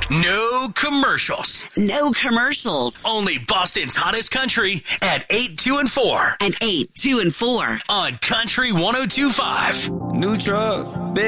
No commercials. No commercials. Only Boston's hottest country at 8, 2, and 4. At 8, 2, and 4. On Country 102.5. New truck.